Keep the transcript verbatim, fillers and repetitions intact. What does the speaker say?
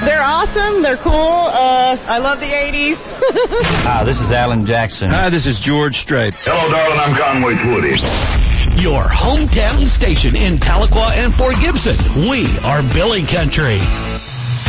They're awesome. They're cool. Uh, I love the eighties. Hi, this is Alan Jackson. Hi, this is George Strait. Hello, darling. I'm Conway Twitty. Your hometown station in Tahlequah and Fort Gibson. We are Billy Country.